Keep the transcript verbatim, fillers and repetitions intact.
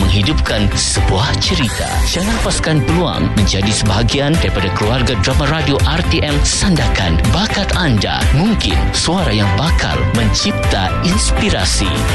menghidupkan sebuah cerita. Jangan lepaskan peluang menjadi sebahagian daripada keluarga drama radio R T M. Sandarkan bakat anda. Mungkin suara yang bakal mencipta inspirasi.